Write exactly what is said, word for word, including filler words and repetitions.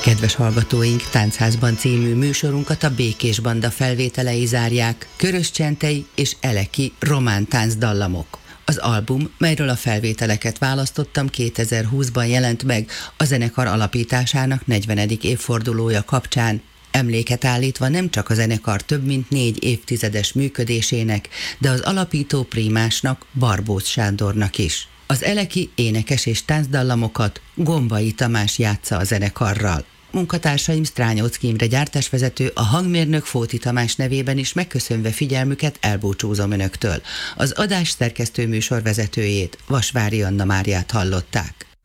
Kedves hallgatóink, Táncházban című műsorunkat a Békés Banda felvételei zárják, Körös Csentei és Eleki román táncdallamok. Az album, melyről a felvételeket választottam, kétezer-húszban jelent meg a zenekar alapításának negyvenedik évfordulója kapcsán, emléket állítva nem csak a zenekar több mint négy évtizedes működésének, de az alapító prímásnak, Barbócz Sándornak is. Az eleki énekes és táncdallamokat Gombai Tamás játsza a zenekarral. Munkatársaim Strányóczky Imre gyártásvezető, a hangmérnök Fóti Tamás nevében is megköszönve figyelmüket elbúcsúzom önöktől. Az adás szerkesztő műsorvezetőjét, Vasvári Anna Máriát hallották.